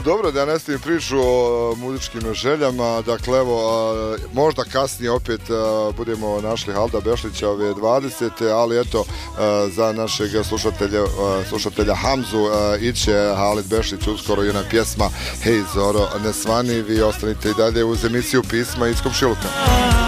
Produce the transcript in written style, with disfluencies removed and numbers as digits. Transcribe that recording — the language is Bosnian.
Dobro, da nastavim priču o muzičkim željama. Dakle, evo, možda kasnije opet budemo našli Halida Bešlića ove 20. ali eto, za našeg slušatelja Hamzu iće Halid Bešlić uskoro jedna pjesma Hej Zoro, ne svani, vi ostanite i dalje uz emisiju Pisma iz komšiluka.